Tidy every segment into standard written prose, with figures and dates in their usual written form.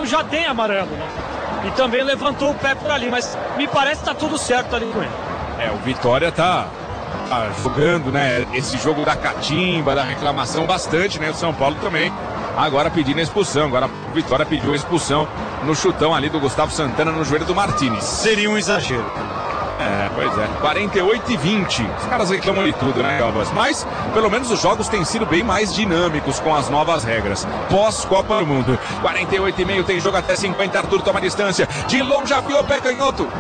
já tem amarelo, né? E também levantou o pé por ali, mas me parece que tá tudo certo ali com ele. O Vitória tá jogando, né? Esse jogo da catimba, da reclamação bastante, né? O São Paulo também. Agora pedindo a expulsão. Agora o Vitória pediu a expulsão no chutão ali do Gustavo Santana no joelho do Martínez. Seria um exagero. Pois é. 48-20. Os caras reclamam de tudo, né, Elvas? Mas, pelo menos os jogos têm sido bem mais dinâmicos com as novas regras. Pós-Copa do Mundo. 48,5, tem jogo até 50. Arthur toma distância. De longe afiou o pé canhoto.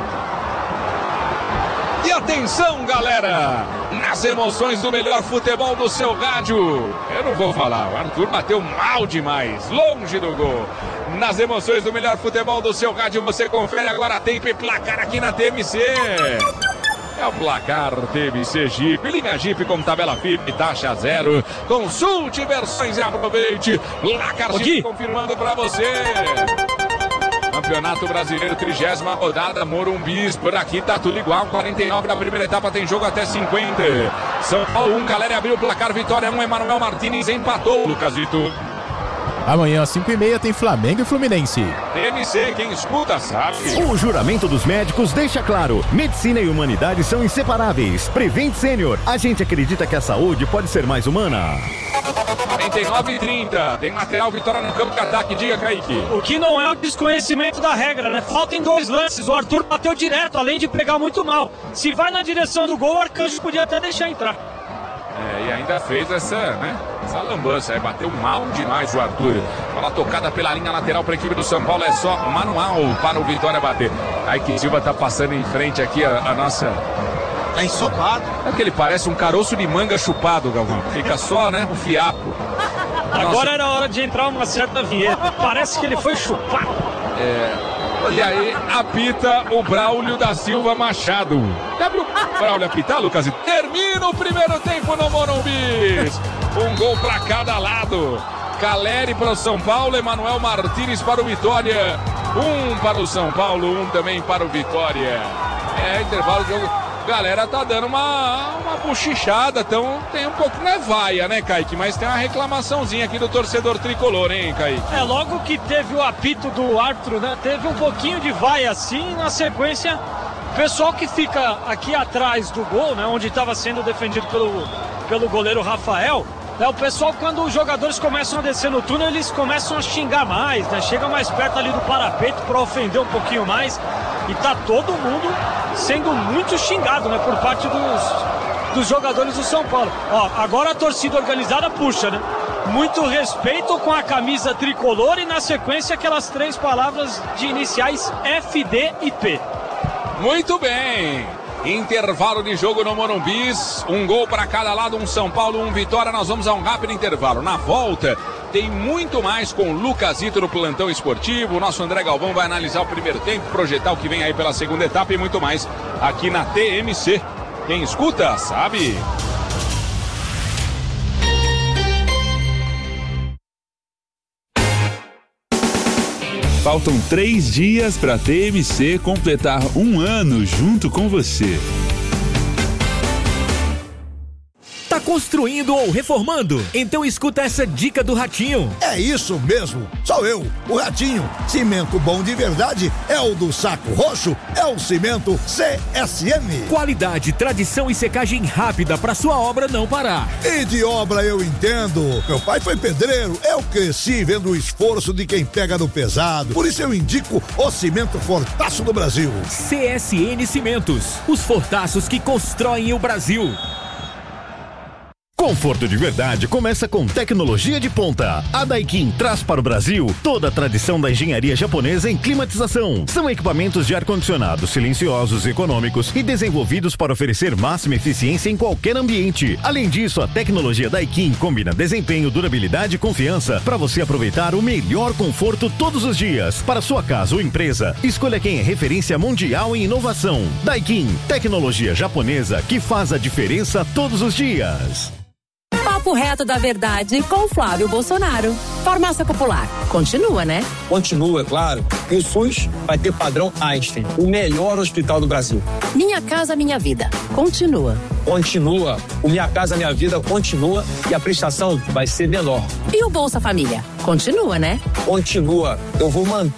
E atenção, galera! Nas emoções do melhor futebol do seu rádio. Eu não vou falar, o Arthur bateu mal demais, longe do gol. Nas emoções do melhor futebol do seu rádio, você confere agora tempo e placar aqui na TMC. É o placar TMC Jeep. Liga Jeep com tabela firme, taxa zero. Consulte versões e aproveite. Placar Jeep confirmando pra você. Campeonato Brasileiro, 30ª rodada, Morumbis, por aqui tá tudo igual, 49 da primeira etapa, tem jogo até 50. São Paulo 1, Caleri abriu o placar, Vitória 1, Emanuel Martínez empatou, Lucasito. Amanhã às 5h30 tem Flamengo e Fluminense. TMC, quem escuta sabe. O juramento dos médicos deixa claro, medicina e humanidade são inseparáveis. Prevent Senior, a gente acredita que a saúde pode ser mais humana. 49-30, tem lateral, Vitória no campo de ataque, diga, Kaique. O que não é o desconhecimento da regra, né? Faltam 2 lances, o Arthur bateu direto, além de pegar muito mal. Se vai na direção do gol, o Arcanjo podia até deixar entrar. E ainda fez essa lambança, bateu mal demais o Arthur. Bola tocada pela linha lateral para a equipe do São Paulo, é só manual para o Vitória bater. Kaique Silva tá passando em frente aqui a nossa... Tá ensopado. É que ele parece um caroço de manga chupado, Galvão. Fica só, né, um fiapo. Agora era hora de entrar uma certa vinheta. Parece que ele foi chupado. E aí, apita o Braulio da Silva Machado. Deve o Braulio apitar, Lucas? Termina o primeiro tempo no Morumbi. Um gol para cada lado. Caleri para o São Paulo, Emanuel Martínez para o Vitória. 1 para o São Paulo, 1 também para o Vitória. Intervalo do jogo. Galera tá dando uma bochichada, então tem um pouco, não é vaia, né, Kaique? Mas tem uma reclamaçãozinha aqui do torcedor tricolor, hein, Kaique? Logo que teve o apito do Arthur, né, teve um pouquinho de vaia assim, na sequência, o pessoal que fica aqui atrás do gol, né, onde estava sendo defendido pelo goleiro Rafael, o pessoal, quando os jogadores começam a descer no túnel, eles começam a xingar mais, né? Chega mais perto ali do parapeito para ofender um pouquinho mais. E tá todo mundo sendo muito xingado, né? Por parte dos jogadores do São Paulo. Agora a torcida organizada puxa, né? Muito respeito com a camisa tricolor e na sequência aquelas 3 palavras de iniciais FD e P. Muito bem. Intervalo de jogo no Morumbis, 1 gol para cada lado, 1 São Paulo, 1 Vitória. Nós vamos a um rápido intervalo. Na volta tem muito mais com o Lucasito no Plantão Esportivo. O nosso André Galvão vai analisar o primeiro tempo, projetar o que vem aí pela segunda etapa e muito mais aqui na TMC. Quem escuta sabe. Faltam 3 dias para a TMC completar 1 ano junto com você. Tá construindo ou reformando? Então escuta essa dica do Ratinho. É isso mesmo, sou eu, o Ratinho. Cimento bom de verdade é o do Saco Roxo, é o cimento CSM. Qualidade, tradição e secagem rápida para sua obra não parar. E de obra eu entendo. Meu pai foi pedreiro, eu cresci vendo o esforço de quem pega no pesado. Por isso eu indico o cimento Fortaço do Brasil. CSN Cimentos, os fortaços que constroem o Brasil. Conforto de verdade começa com tecnologia de ponta. A Daikin traz para o Brasil toda a tradição da engenharia japonesa em climatização. São equipamentos de ar-condicionado silenciosos, econômicos e desenvolvidos para oferecer máxima eficiência em qualquer ambiente. Além disso, a tecnologia Daikin combina desempenho, durabilidade e confiança para você aproveitar o melhor conforto todos os dias. Para sua casa ou empresa, escolha quem é referência mundial em inovação. Daikin, tecnologia japonesa que faz a diferença todos os dias. Papo reto da verdade com Flávio Bolsonaro. Farmácia Popular. Continua, né? Continua, claro. E o SUS vai ter padrão Einstein, o melhor hospital do Brasil. Minha Casa Minha Vida. Continua. Continua. O Minha Casa Minha Vida continua e a prestação vai ser menor. E o Bolsa Família? Continua, né? Continua. Eu vou manter